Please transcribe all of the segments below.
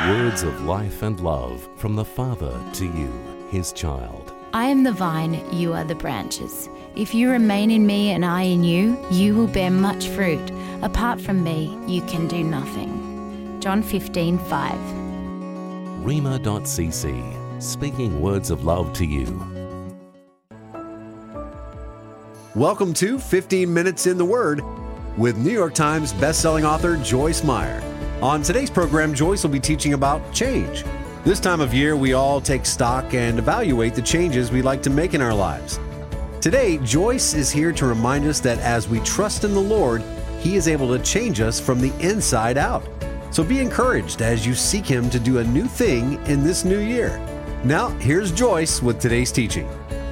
Words of life and love from the Father to you, his child. I am the vine, you are the branches. If you remain in me and I in you, you will bear much fruit. Apart from me, you can do nothing. John 15:5. Rhema.cc, speaking words of love to you. Welcome to 15 Minutes in the Word with New York Times bestselling author Joyce Meyer. On today's program, Joyce will be teaching about change. This time of year, we all take stock and evaluate the changes we'd like to make in our lives. Today, Joyce is here to remind us that as we trust in the Lord, He is able to change us from the inside out. So be encouraged as you seek Him to do a new thing in this new year. Now, here's Joyce with today's teaching.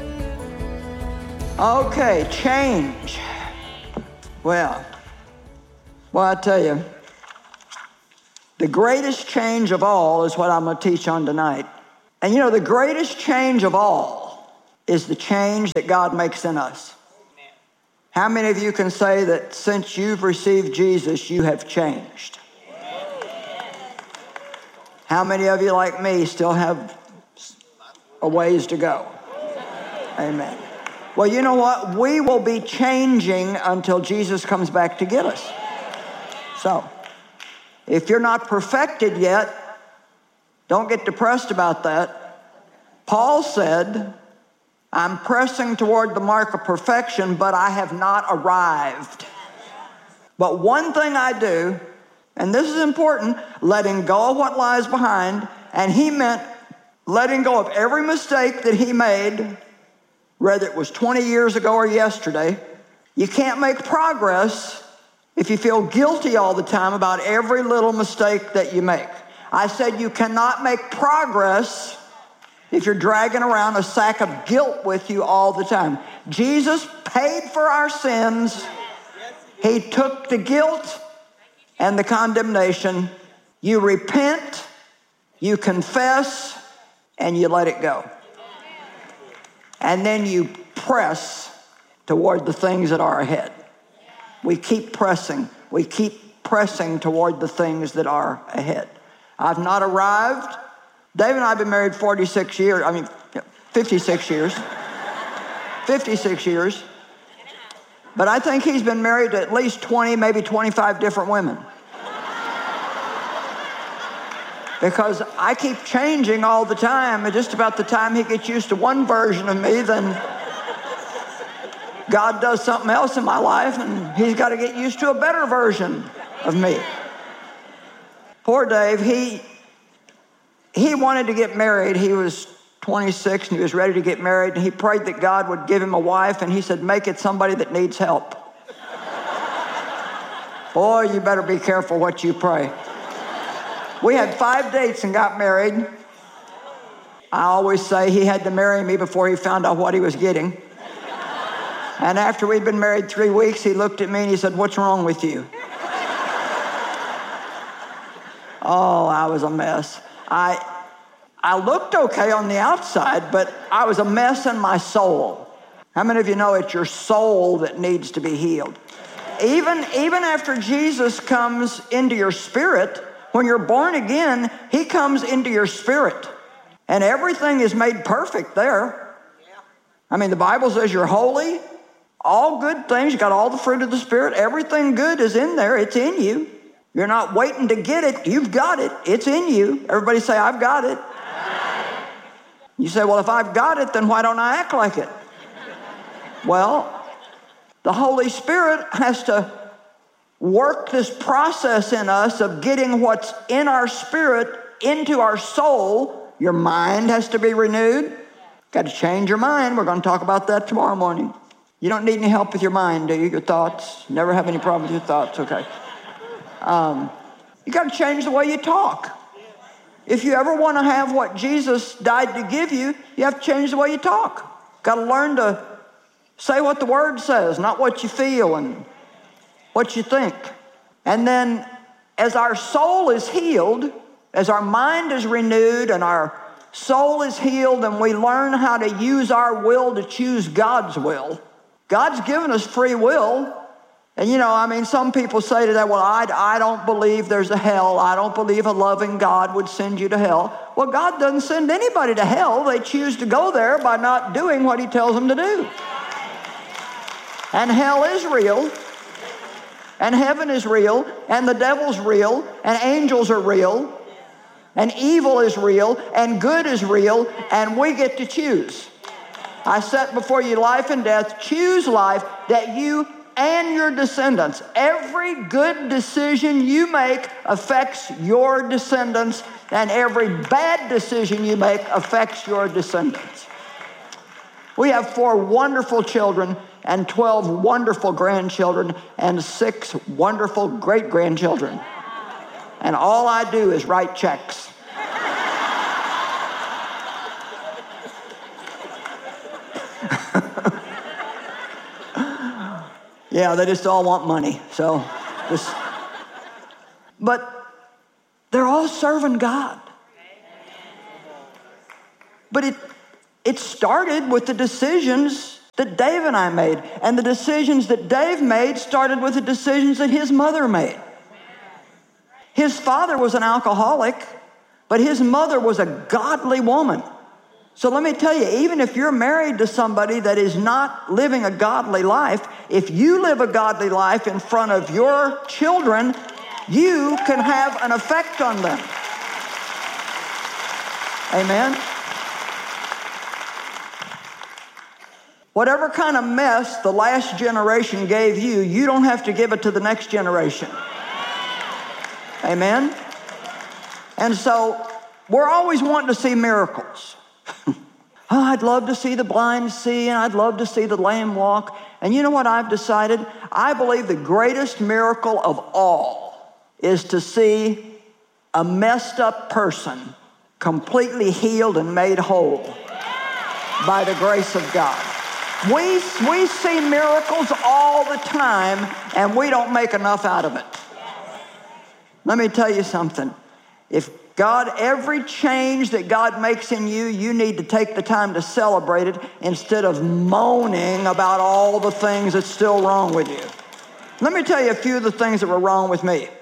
Okay, change. Well, I tell you, the greatest change of all is what I'm going to teach on tonight. And you know, the greatest change of all is the change that God makes in us. How many of you can say that since you've received Jesus, you have changed? How many of you, like me, still have a ways to go? Amen. Well, you know what? We will be changing until Jesus comes back to get us. So, if you're not perfected yet, don't get depressed about that. Paul said, I'm pressing toward the mark of perfection, but I have not arrived. But one thing I do, and this is important, letting go of what lies behind, and he meant letting go of every mistake that he made, whether it was 20 years ago or yesterday. You can't make progress if you feel guilty all the time about every little mistake that you make. I said you cannot make progress if you're dragging around a sack of guilt with you all the time. Jesus paid for our sins. He took the guilt and the condemnation. You repent, you confess, and you let it go. And then you press toward the things that are ahead. We keep pressing. We keep pressing toward the things that are ahead. I've not arrived. Dave and I have been married 56 years. 56 years. 56 years. But I think he's been married to at least 20, maybe 25 different women. Because I keep changing all the time, and just about the time he gets used to one version of me, then God does something else in my life, and he's got to get used to a better version of me. Poor Dave, he wanted to get married. He was 26, and he was ready to get married, and he prayed that God would give him a wife, and he said, make it somebody that needs help. Boy, you better be careful what you pray. We had 5 dates and got married. I always say he had to marry me before he found out what he was getting. And after we'd been married 3 weeks, he looked at me and he said, what's wrong with you? Oh, I was a mess. I looked okay on the outside, but I was a mess in my soul. How many of you know it's your soul that needs to be healed? Even after Jesus comes into your spirit, when you're born again, he comes into your spirit. And everything is made perfect there. I mean, the Bible says you're holy. All good things, you got all the fruit of the Spirit. Everything good is in there. It's in you. You're not waiting to get it. You've got it. It's in you. Everybody say, I've got it. You say, well, if I've got it, then why don't I act like it? Well, the Holy Spirit has to work this process in us of getting what's in our spirit into our soul. Your mind has to be renewed. Got to change your mind. We're going to talk about that tomorrow morning. You don't need any help with your mind, do you? Your thoughts? Never have any problem with your thoughts, okay. You got to change the way you talk. If you ever want to have what Jesus died to give you, you have to change the way you talk. Got to learn to say what the Word says, not what you feel and what you think. And then as our soul is healed, as our mind is renewed and our soul is healed and we learn how to use our will to choose God's will. God's given us free will. And some people say to that, well, I don't believe there's a hell. I don't believe a loving God would send you to hell. Well, God doesn't send anybody to hell. They choose to go there by not doing what he tells them to do. And hell is real. And heaven is real. And the devil's real. And angels are real. And evil is real. And good is real. And we get to choose. I set before you life and death. Choose life that you and your descendants. Every good decision you make affects your descendants, and every bad decision you make affects your descendants. We have 4 wonderful children and 12 wonderful grandchildren and 6 wonderful great-grandchildren. And all I do is write checks. Yeah, they just all want money. But they're all serving God. But it started with the decisions that Dave and I made. And the decisions that Dave made started with the decisions that his mother made. His father was an alcoholic, but his mother was a godly woman. So let me tell you, even if you're married to somebody that is not living a godly life, if you live a godly life in front of your children, you can have an effect on them. Amen? Whatever kind of mess the last generation gave you, you don't have to give it to the next generation. Amen? And so we're always wanting to see miracles. I'd love to see the blind see, and I'd love to see the lame walk. And you know what I've decided? I believe the greatest miracle of all is to see a messed up person completely healed and made whole by the grace of God. We see miracles all the time, and we don't make enough out of it. Let me tell you something. Every change that God makes in you, you need to take the time to celebrate it instead of moaning about all the things that's still wrong with you. Let me tell you a few of the things that were wrong with me.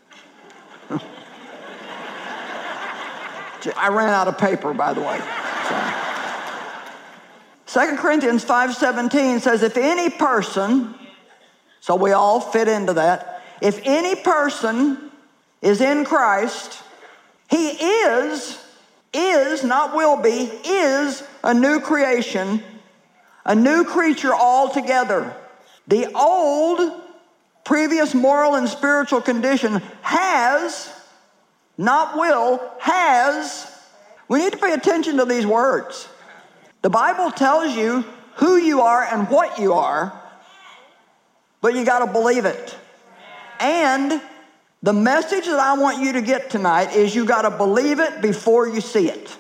I ran out of paper, by the way. 2 Corinthians 5:17 says, if any person, so we all fit into that, if any person is in Christ, he is, not will be, is a new creation, a new creature altogether. The old, previous moral and spiritual condition has, not will, has. We need to pay attention to these words. The Bible tells you who you are and what you are, but you got to believe it. And the message that I want you to get tonight is you got to believe it before you see it.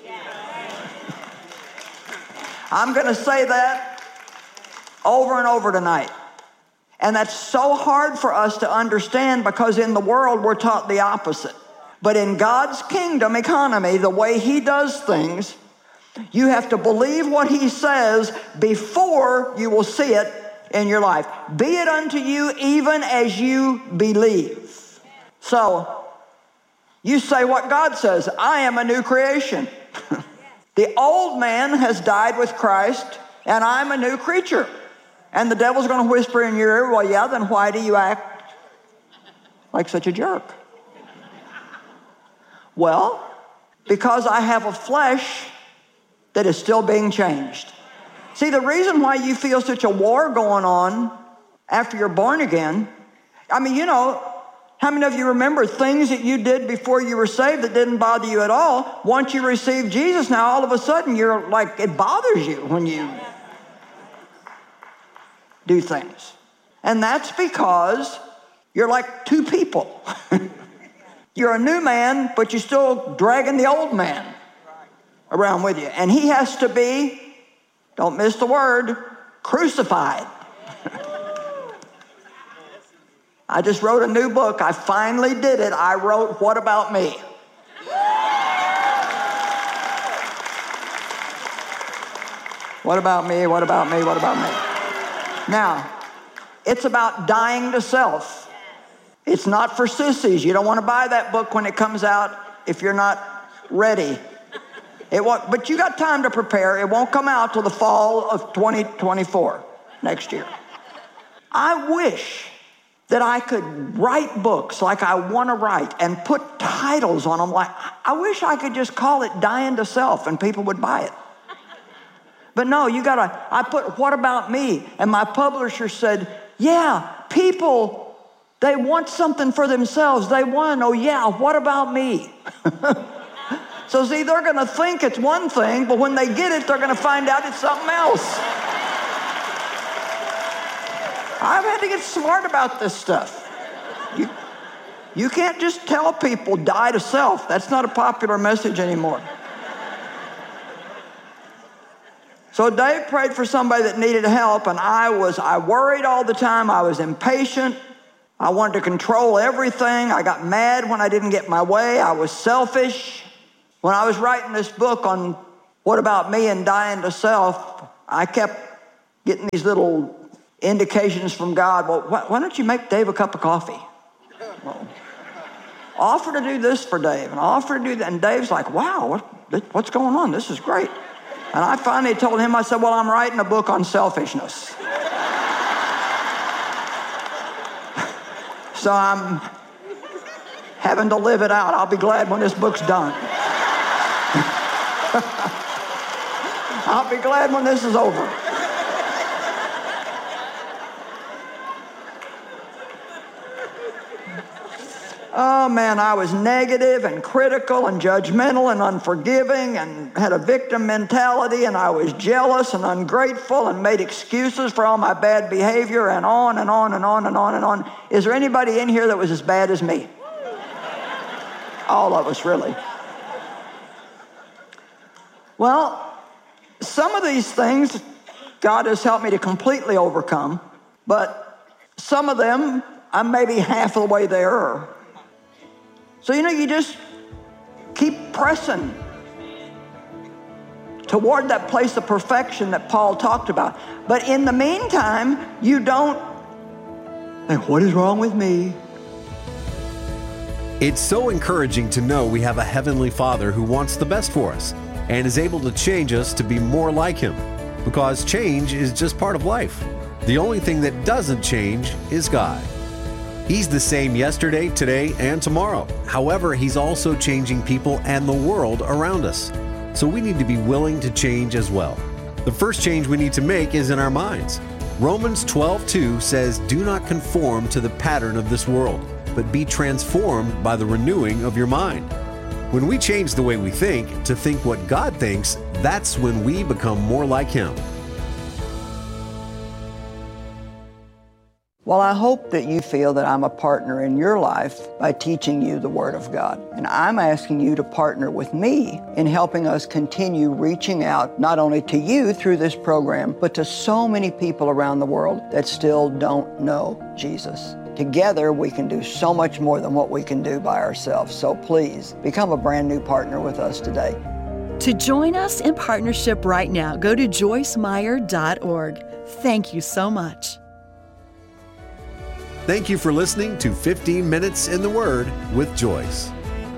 I'm going to say that over and over tonight. And that's so hard for us to understand because in the world we're taught the opposite. But in God's kingdom economy, the way he does things, you have to believe what he says before you will see it in your life. Be it unto you even as you believe. So, you say what God says. I am a new creation. The old man has died with Christ, and I'm a new creature. And the devil's going to whisper in your ear, well, yeah, then why do you act like such a jerk? Well, because I have a flesh that is still being changed. See, the reason why you feel such a war going on after you're born again, how many of you remember things that you did before you were saved that didn't bother you at all? Once you received Jesus, now all of a sudden you're like, it bothers you when you do things. And that's because you're like two people. You're a new man, but you're still dragging the old man around with you. And he has to be, don't miss the word, crucified. I just wrote a new book. I finally did it. I wrote, What About Me? What about me? What about me? What about me? Now, It's about dying to self. It's not for sissies. You don't want to buy that book when it comes out if you're not ready. But you got time to prepare. It won't come out till the fall of 2024, next year. I wish that I could write books like I want to write and put titles on them. I wish I could just call it Dying to Self and people would buy it. But no, I put What About Me? And my publisher said, yeah, people, they want something for themselves. They want to know, yeah, what about me? So see, they're going to think it's one thing, but when they get it, they're going to find out it's something else. I've had to get smart about this stuff. You can't just tell people die to self. That's not a popular message anymore. So Dave prayed for somebody that needed help, and I worried all the time. I was impatient. I wanted to control everything. I got mad when I didn't get my way. I was selfish. When I was writing this book on What About Me and Dying to Self, I kept getting these little indications from God. Well, why don't you make Dave a cup of coffee? Well, offer to do this for Dave, and offer to do that. And Dave's like, wow, what's going on? This is great. And I finally told him, I said, well, I'm writing a book on selfishness. So I'm having to live it out. I'll be glad when this book's done. I'll be glad when this is over. Oh man, I was negative and critical and judgmental and unforgiving and had a victim mentality, and I was jealous and ungrateful and made excuses for all my bad behavior, and on and on and on and on and on. Is there anybody in here that was as bad as me? All of us, really. Well, some of these things God has helped me to completely overcome, but some of them I'm maybe half of the way there. So, you just keep pressing toward that place of perfection that Paul talked about. But in the meantime, you don't think, what is wrong with me? It's so encouraging to know we have a Heavenly Father who wants the best for us and is able to change us to be more like Him, because change is just part of life. The only thing that doesn't change is God. He's the same yesterday, today, and tomorrow. However, He's also changing people and the world around us. So we need to be willing to change as well. The first change we need to make is in our minds. Romans 12:2 says, "Do not conform to the pattern of this world, but be transformed by the renewing of your mind." When we change the way we think to think what God thinks, that's when we become more like Him. Well, I hope that you feel that I'm a partner in your life by teaching you the Word of God. And I'm asking you to partner with me in helping us continue reaching out not only to you through this program, but to so many people around the world that still don't know Jesus. Together, we can do so much more than what we can do by ourselves. So please, become a brand new partner with us today. To join us in partnership right now, go to joycemeyer.org. Thank you so much. Thank you for listening to 15 Minutes in the Word with Joyce.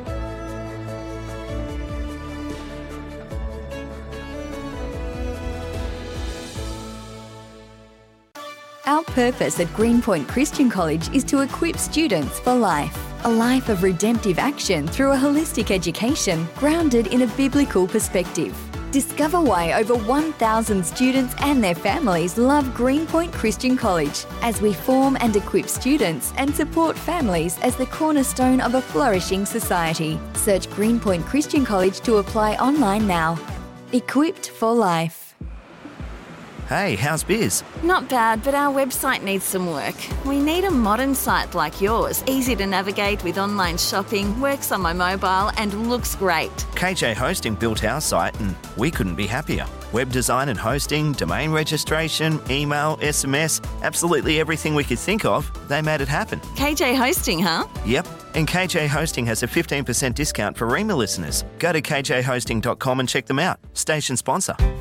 Our purpose at Greenpoint Christian College is to equip students for life. A life of redemptive action through a holistic education grounded in a biblical perspective. Discover why over 1,000 students and their families love Greenpoint Christian College as we form and equip students and support families as the cornerstone of a flourishing society. Search Greenpoint Christian College to apply online now. Equipped for life. Hey, how's biz? Not bad, but our website needs some work. We need a modern site like yours, easy to navigate with online shopping, works on my mobile and looks great. KJ Hosting built our site and we couldn't be happier. Web design and hosting, domain registration, email, SMS, absolutely everything we could think of, they made it happen. KJ Hosting, huh? Yep, and KJ Hosting has a 15% discount for Rema listeners. Go to kjhosting.com and check them out. Station sponsor.